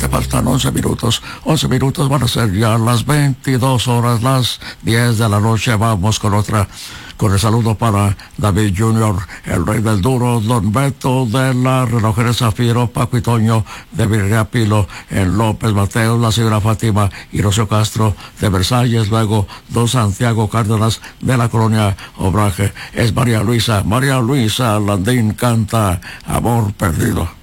faltan 11 minutos. 11 minutos van a ser ya las 22 horas, las 10 de la noche. Vamos con el saludo para David Junior, el rey del duro, Don Beto de la Relojera Zafiro, Paco y Toño de Virreapilo, el López Mateos, la señora Fátima y Rocío Castro de Versalles, luego Don Santiago Cárdenas de la colonia Obraje. Es María Luisa Landín canta Amor Perdido.